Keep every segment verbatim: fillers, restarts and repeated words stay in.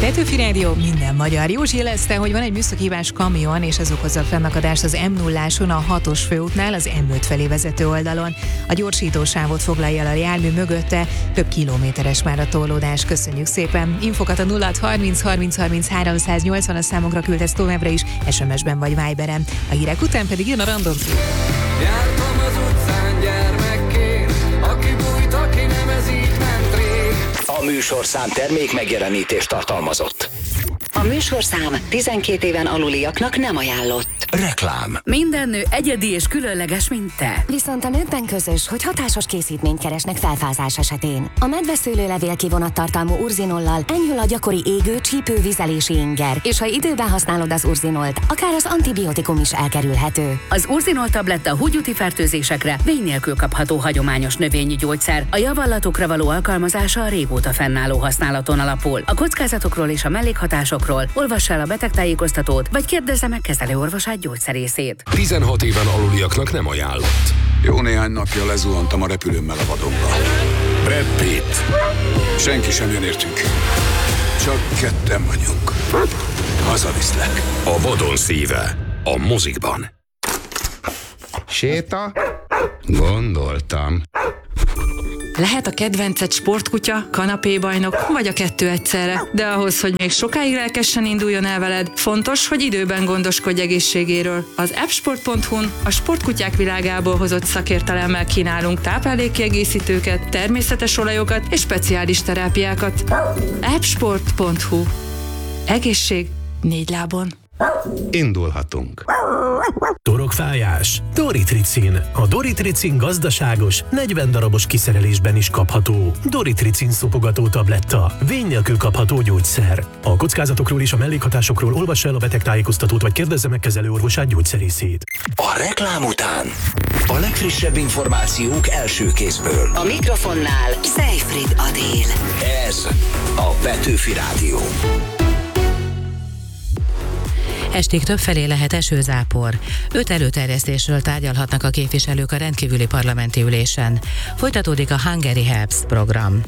Petőfi Rádió, minden magyar. Józsi jelezte, hogy van egy műszakihibás kamion, és ez okozza a fennakadást az em nulláson, a hatos főútnál, az em öt felé vezető oldalon. A gyorsítósávot foglalja el a jármű mögötte, több kilométeres már a torlódás. Köszönjük szépen! Infokat a nulla hat harminc harminc harminc háromszáznyolcvan a számunkra küldesz továbbra is, es em es-ben vagy Viberen. A hírek után pedig jön a Random Trip. Jártam az utcán gyermekként, aki bújt, aki nem, ez így ment rég. A műsorszám termék megjelenítést tartalmazott. A műsorszám tizenkét éven aluliaknak nem ajánlott. Reklám. Minden nő egyedi és különleges, mint te. Viszont a nőkben közös, hogy hatásos készítményt keresnek felfázás esetén. A medveszőlőlevél kivonattartalmú urzinollal enyhül a gyakori égő, csípő, vizelési inger, és ha időben használod az urzinolt, akár az antibiotikum is elkerülhető. Az urzinol tabletta húgyúti fertőzésekre vény nélkül kapható hagyományos növényi gyógyszer. A javallatokra való alkalmazása a régóta fennálló használaton alapul. A kockázatokról és a mellékhatásokról olvass el a betegtájékoztatót, vagy kérdezze meg kezelőorvosát, gyógyszerészét. tizenhat éven aluliaknak nem ajánlott. Jó néhány napja lezuhantam a repülőmmel a vadonba. Brad Pitt. Senki sem jön értünk. Csak ketten vagyunk. Hazaviszlek. A vadon szíve. A mozikban. Séta? Gondoltam. Lehet a kedvenced sportkutya, kanapébajnok, vagy a kettő egyszerre. De ahhoz, hogy még sokáig lelkesen induljon el veled, fontos, hogy időben gondoskodj egészségéről. Az appsport pont hu-n a sportkutyák világából hozott szakértelemmel kínálunk táplálékkiegészítőket, természetes olajokat és speciális terápiákat. appsport pont hu. Egészség négy lábon. Indulhatunk. Torokfájás? Doritricin. A Doritricin gazdaságos, negyven darabos kiszerelésben is kapható. Doritricin szopogató tabletta. Vény nélkül kapható gyógyszer. A kockázatokról és a mellékhatásokról olvass el a betegtájékoztatót, vagy kérdezze meg kezelőorvosát, gyógyszerészét. A reklám után a legfrissebb információk első kézből. A mikrofonnál Seyfried Adél. Ez a Petőfi Rádió. Estig többfelé lehet esőzápor. Öt előterjesztésről tárgyalhatnak a képviselők a rendkívüli parlamenti ülésen. Folytatódik a Hungary Helps program.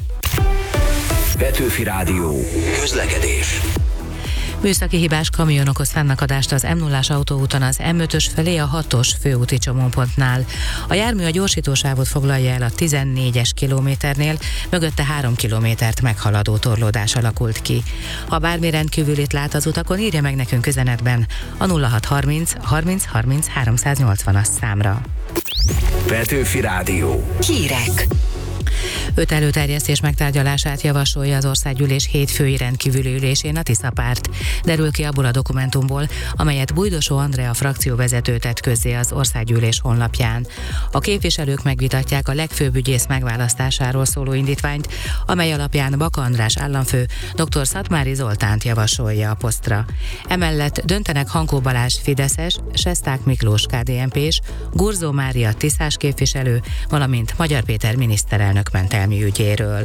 Petőfi Rádió. Közlekedés. Műszaki hibás kamion okoz fennakadást az em nullás autóúton az em ötös felé a hatos főúti csomópontnál. A jármű a gyorsítósávot foglalja el a tizennégyes kilométernél, mögötte három kilométert meghaladó torlódás alakult ki. Ha bármi rendkívülit lát az utakon, írja meg nekünk üzenetben a nulla hat harminc harminc harminc háromszáznyolcvanas számra. Petőfi Rádió. Hírek. Öt előterjesztés megtárgyalását javasolja az országgyűlés hétfői rendkívüli ülésén a Tisza párt. Derül ki abból a dokumentumból, amelyet Bújdosó Andrea frakcióvezető tett közzé az országgyűlés honlapján. A képviselők megvitatják a legfőbb ügyész megválasztásáról szóló indítványt, amely alapján Baka András államfő dr. Szatmári Zoltánt javasolja a posztra. Emellett döntenek Hankó Balázs fideszes, Sesták Miklós ká dé en pés, Gurzó Mária tiszás képviselő, valamint Magyar Péter miniszterelnök mentelmi ügyéről.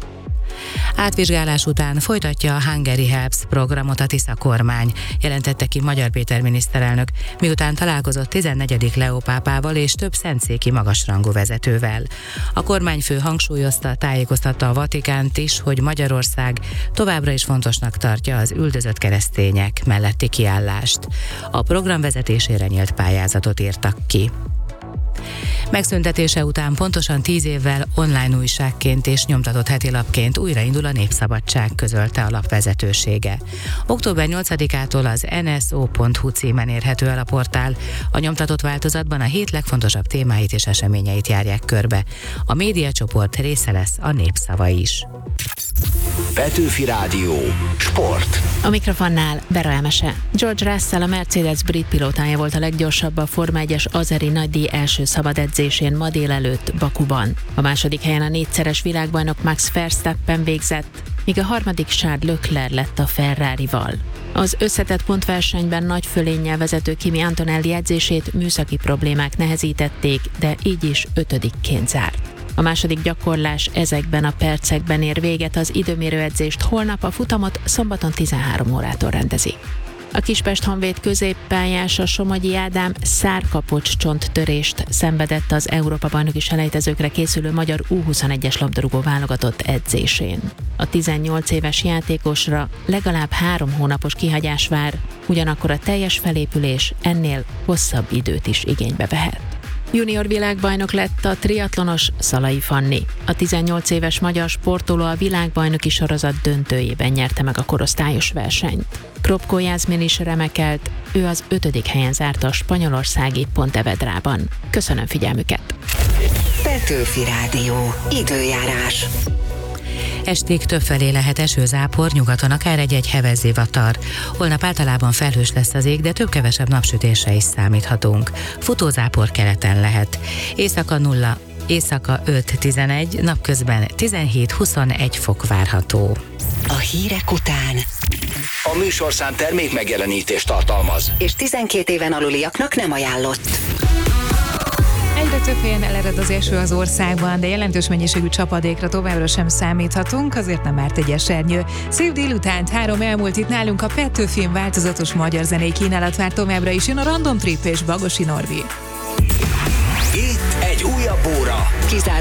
Átvizsgálás után folytatja a Hungary Helps programot a Tisza kormány, jelentette ki Magyar Péter miniszterelnök, miután találkozott tizennegyedik Leó pápával és több szentszéki magasrangú vezetővel. A kormányfő hangsúlyozta, tájékoztatta a Vatikánt is, hogy Magyarország továbbra is fontosnak tartja az üldözött keresztények melletti kiállást. A program vezetésére nyílt pályázatot írtak ki. Megszüntetése után pontosan tíz évvel online újságként és nyomtatott hetilapként újraindul a Népszabadság, közölte a lap vezetősége. október nyolcadikától az en es o pont hu címen érhető el a portál. A nyomtatott változatban a hét legfontosabb témáit és eseményeit járják körbe. A médiacsoport része lesz a Népszava is. Petőfi Rádió. Sport. A mikrofonnál Bera Emese. George Russell, a Mercedes brit pilótája volt a leggyorsabb a Forma egyes azeri nagydíj első szabad edzésén ma délelőtt Bakuban. A második helyen a négyszeres világbajnok Max Verstappen végzett, míg a harmadik Charles Leclerc lett a Ferrarival. Az összetett pontversenyben nagy fölénnyel vezető Kimi Antonelli edzését műszaki problémák nehezítették, de így is ötödikként zárt. A második gyakorlás ezekben a percekben ér véget, az időmérő edzést holnap, a futamot szombaton tizenhárom órától rendezik. A Kispest Honvéd középpályása Somogyi Ádám szárkapocs csonttörést szenvedett az Európa-bajnoki selejtezőkre készülő magyar U huszonegyes labdarúgó válogatott edzésén. A tizennyolc éves játékosra legalább három hónapos kihagyás vár, ugyanakkor a teljes felépülés ennél hosszabb időt is igénybe vehet. Junior világbajnok lett a triatlonos Szalai Fanni. A tizennyolc éves magyar sportoló a világbajnoki sorozat döntőjében nyerte meg a korosztályos versenyt. Kropko Jászmin is remekelt, ő az ötödik helyen zárta a spanyolországi Pontevedrában. Köszönöm figyelmüket! Petőfi Rádió. Időjárás. Estig többfelé lehet esőzápor, nyugaton akár egy-egy hevezzivatar. Holnap általában felhős lesz az ég, de több-kevesebb napsütésre is számíthatunk. Futózápor keleten lehet. Éjszaka nulla, éjszaka öt-tizenegy, napközben tizenhét-huszonegy fok várható. A hírek után A műsorszám termék megjelenítést tartalmaz, és tizenkét éven aluliaknak nem ajánlott. Egyre több helyen elered az eső az országban, de jelentős mennyiségű csapadékra továbbra sem számíthatunk, azért nem árt egy esernyő. Szép délután, három elmúlt itt nálunk a Petőfin változatos magyar zenei kínálat vár továbbra is, jön a Random Trip és Bagosi Norbi. itt egy újabb óra. Kizárólag